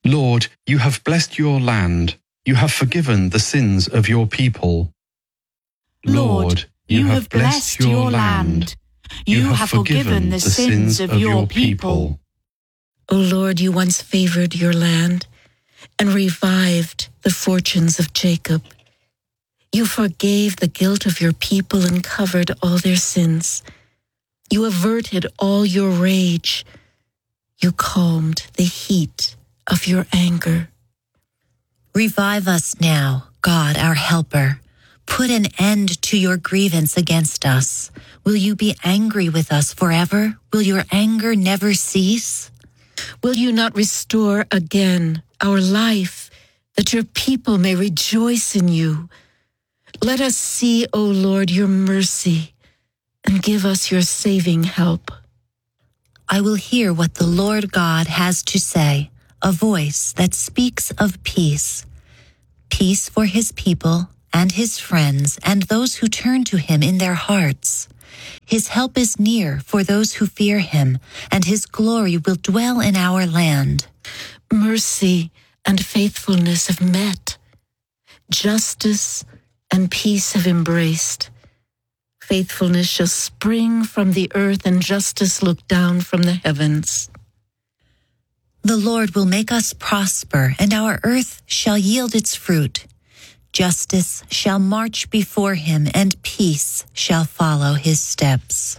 Lord, you have blessed your land. You have forgiven the sins of your people. Lord, you have blessed your land. You have forgiven the sins of your people. O Lord, you once favored your land and revived the fortunes of Jacob. You forgave the guilt of your people and covered all their sins. You averted all your rage. You calmed the heat of your anger. Revive us now, God, our helper. Put an end to your grievance against us. Will you be angry with us forever? Will your anger never cease? Will you not restore again our life, that your people may rejoice in you? Let us see, O Lord, your mercy, and give us your saving help. I will hear what the Lord God has to say, a voice that speaks of peace. Peace for his people and his friends and those who turn to him in their hearts. His help is near for those who fear him, and his glory will dwell in our land. Mercy and faithfulness have met. Justice and peace have embraced. Faithfulness shall spring from the earth, and justice look down from the heavens. The Lord will make us prosper, and our earth shall yield its fruit. Justice shall march before him, and peace shall follow his steps.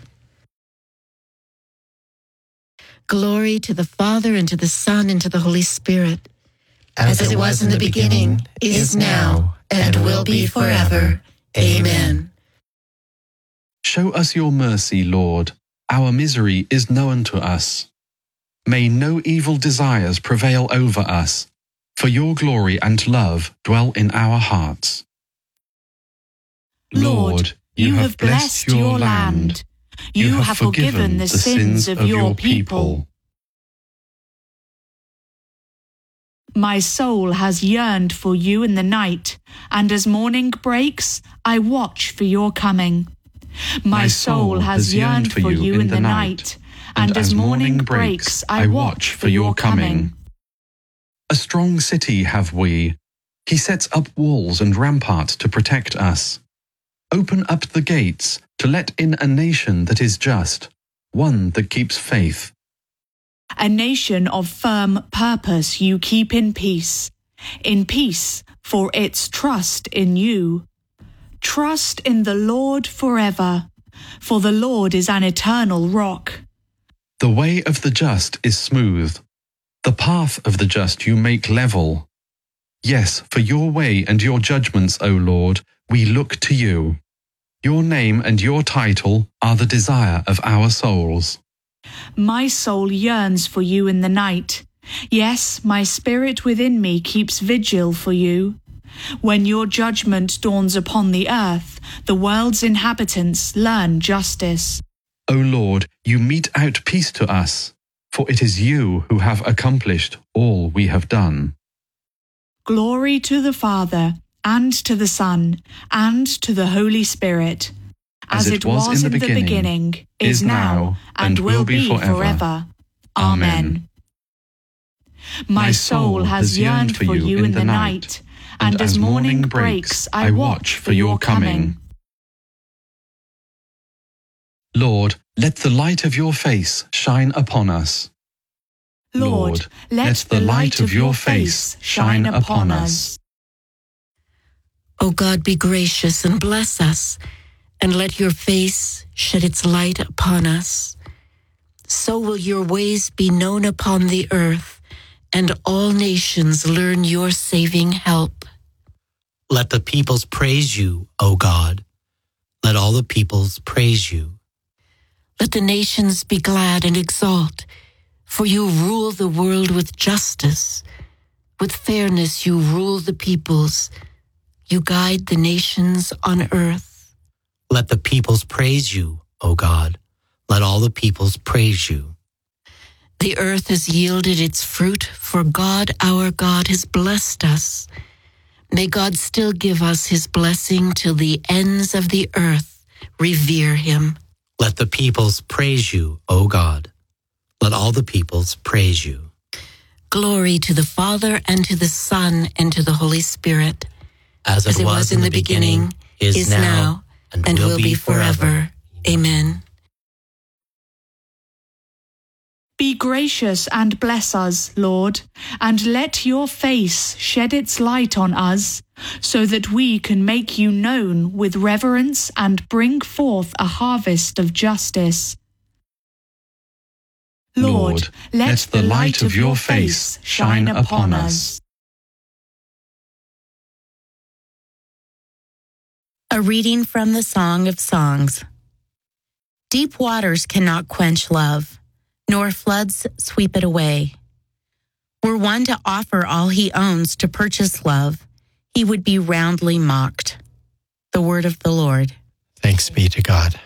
Glory to the Father, and to the Son, and to the Holy Spirit. As it was in the beginning, is now, and will be forever. Amen. Show us your mercy, Lord. Our misery is known to us. May no evil desires prevail over us, for your glory and love dwell in our hearts. Lord, you have blessed your land. You have forgiven the sins of your people. My soul has yearned for you in the night, and as morning breaks, I watch for your coming. My soul has yearned for you in the night, and as morning breaks, I watch for your coming. A strong city have we. He sets up walls and ramparts to protect us. Open up the gates to let in a nation that is just, one that keeps faith. A nation of firm purpose you keep in peace for its trust in you. Trust in the Lord forever, for the Lord is an eternal rock. The way of the just is smooth. The path of the just you make level. Yes, for your way and your judgments, O Lord, we look to you. Your name and your title are the desire of our souls. My soul yearns for you in the night. Yes, my spirit within me keeps vigil for you. When your judgment dawns upon the earth, the world's inhabitants learn justice. O Lord, you mete out peace to us, for it is you who have accomplished all we have done. Glory to the Father, and to the Son, and to the Holy Spirit, as it was in the beginning, is now, and will be forever. Amen. My soul has yearned for you in the night, and as morning breaks, I watch for your coming. Lord, let the light of your face shine upon us. Lord, let the light of your face shine upon us. O God, be gracious and bless us, and let your face shed its light upon us. So will your ways be known upon the earth, and all nations learn your saving help. Let the peoples praise you, O God. Let all the peoples praise you. Let the nations be glad and exult, for you rule the world with justice. With fairness you rule the peoples. You guide the nations on earth. Let the peoples praise you, O God. Let all the peoples praise you. The earth has yielded its fruit, for God, our God, has blessed us. May God still give us his blessing till the ends of the earth revere him. Let the peoples praise you, O God. Let all the peoples praise you. Glory to the Father, and to the Son, and to the Holy Spirit. As it was in the beginning, is now, and will be forever. Amen. Be gracious and bless us, Lord, and let your face shed its light on us, so that we can make you known with reverence and bring forth a harvest of justice. Lord, let the light of your face shine upon us. A reading from the Song of Songs. Deep waters cannot quench love, nor floods sweep it away. Were one to offer all he owns to purchase love, he would be roundly mocked. The word of the Lord. Thanks be to God.